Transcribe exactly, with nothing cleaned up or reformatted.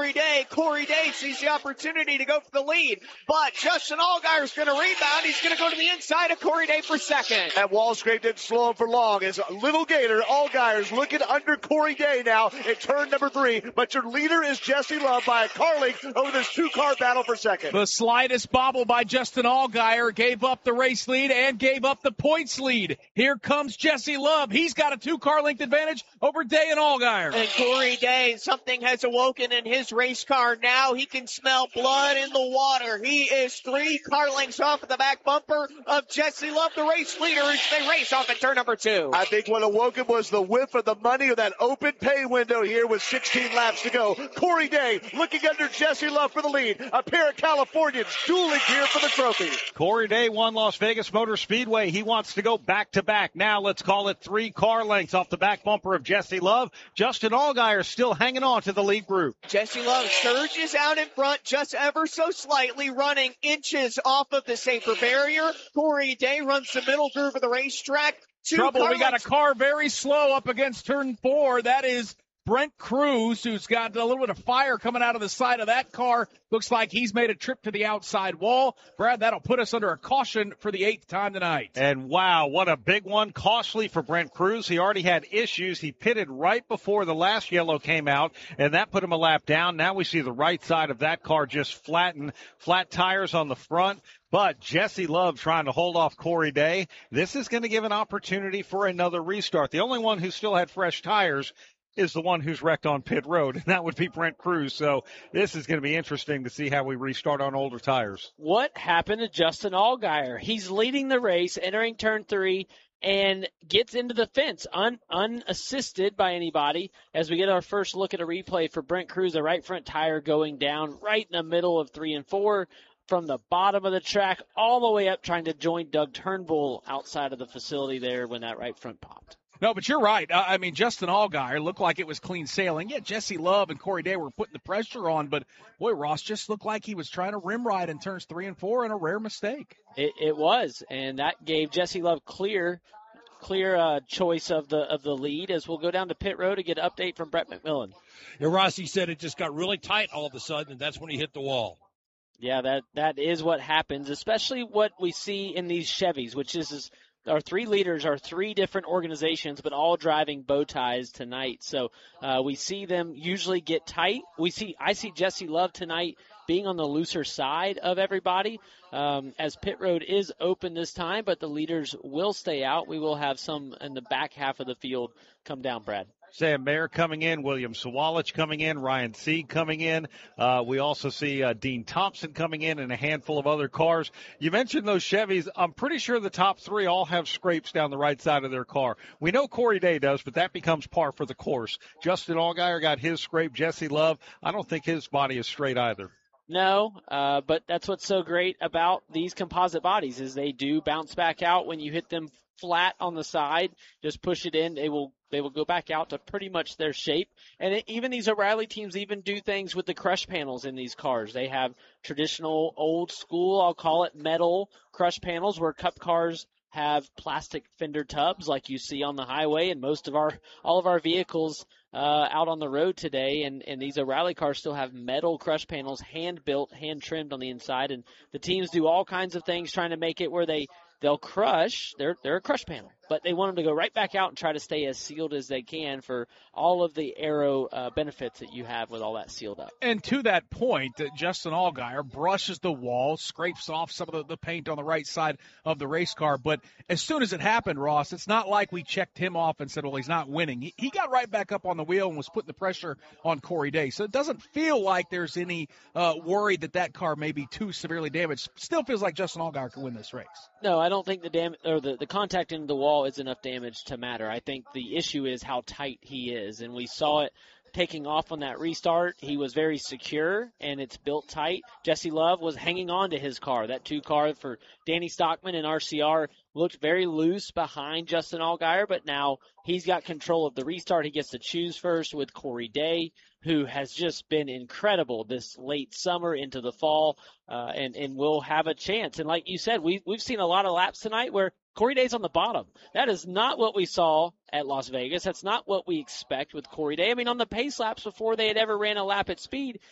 Corey Day. Corey Day sees the opportunity to go for the lead, but Justin Allgaier is going to rebound. He's going to go to the inside of Corey Day for second. That wall scrape didn't slow him for long as Little Gator Allgaier's looking under Corey Day now in turn number three, but your leader is Jesse Love by a car length over this two-car battle for second. The slightest bobble by Justin Allgaier gave up the race lead and gave up the points lead. Here comes Jesse Love. He's got a two-car length advantage over Day and Allgaier. And Corey Day, something has awoken in his race car. Now he can smell blood in the water. He is three car lengths off of the back bumper of Jesse Love, the race leader, as they race off at turn number two. I think what awoken was the whiff of the money of that open pay window here with sixteen laps to go. Corey Day looking under Jesse Love for the lead. A pair of Californians dueling here for the trophy. Corey Day won Las Vegas Motor Speedway. He wants to go back-to-back. Now let's call it three car lengths off the back bumper of Jesse Love. Justin Allgaier still hanging on to the lead group. Jesse Love surges out in front just ever so slightly, running inches off of the safer barrier. Corey Day runs the middle groove of the racetrack. Two Trouble, we got a lengths. car very slow up against turn four. That is Brent Cruz, who's got a little bit of fire coming out of the side of that car. Looks like he's made a trip to the outside wall. Brad, that'll put us under a caution for the eighth time tonight. And wow, what a big one. Costly for Brent Cruz. He already had issues. He pitted right before the last yellow came out, and that put him a lap down. Now we see the right side of that car just flatten, flat tires on the front. But Jesse Love trying to hold off Corey Day. This is going to give an opportunity for another restart. The only one who still had fresh tires is the one who's wrecked on pit road, and that would be Brent Cruz. So this is going to be interesting to see how we restart on older tires. What happened to Justin Allgaier? He's leading the race, entering turn three, and gets into the fence un, unassisted by anybody as we get our first look at a replay for Brent Cruz, the right front tire going down right in the middle of three and four. From the bottom of the track all the way up, trying to join Doug Turnbull outside of the facility there when that right front popped. No, but you're right. Uh, I mean, Justin Allgaier looked like it was clean sailing. Yeah, Jesse Love and Corey Day were putting the pressure on, but boy, Ross just looked like he was trying to rim ride in turns three and four, and a rare mistake. It, it was, and that gave Jesse Love clear, clear uh, choice of the of the lead. As we'll go down to pit road to get an update from Brett McMillan. Yeah, Rossi said it just got really tight all of a sudden, and that's when he hit the wall. Yeah, that that is what happens, especially what we see in these Chevys, which is, is our three leaders are three different organizations, but all driving bow ties tonight. So uh, we see them usually get tight. We see I see Jesse Love tonight being on the looser side of everybody, um, as pit road is open this time, but the leaders will stay out. We will have some in the back half of the field come down, Brad. Sam Mayer coming in, William Sawalich coming in, Ryan Sieg coming in. Uh, we also see uh, Dean Thompson coming in and a handful of other cars. You mentioned those Chevys. I'm pretty sure the top three all have scrapes down the right side of their car. We know Corey Day does, but that becomes par for the course. Justin Allgaier got his scrape. Jesse Love, I don't think his body is straight either. No, uh, but that's what's so great about these composite bodies is they do bounce back out when you hit them flat on the side. Just push it in. They will They will go back out to pretty much their shape. And it, even these O'Reilly teams even do things with the crush panels in these cars. They have traditional old school, I'll call it metal crush panels, where Cup cars have plastic fender tubs like you see on the highway, and most of our, all of our vehicles uh, out on the road today. And, and these O'Reilly cars still have metal crush panels, hand built, hand trimmed on the inside. And the teams do all kinds of things trying to make it where they, they'll crush, they're, they're a crush panel, but they want them to go right back out and try to stay as sealed as they can for all of the aero uh, benefits that you have with all that sealed up. And to that point, uh, Justin Allgaier brushes the wall, scrapes off some of the, the paint on the right side of the race car. But as soon as it happened, Ross, it's not like we checked him off and said, well, he's not winning. He, he got right back up on the wheel and was putting the pressure on Corey Day. So it doesn't feel like there's any uh, worry that that car may be too severely damaged. Still feels like Justin Allgaier can win this race. No, I don't think the dam- or the, the contact into the wall is enough damage to matter. I think the issue is how tight he is, and we saw it taking off on that restart. He was very secure, and it's built tight. Jesse Love was hanging on to his car. That two car for Danny Stockman and R C R looked very loose behind Justin Allgaier, but now he's got control of the restart. He gets to choose first with Corey Day, who has just been incredible this late summer into the fall, uh, and, and will have a chance. And like you said, we, we've seen a lot of laps tonight where Corey Day's on the bottom. That is not what we saw at Las Vegas. That's not what we expect with Corey Day. I mean, on the pace laps before they had ever ran a lap at speed,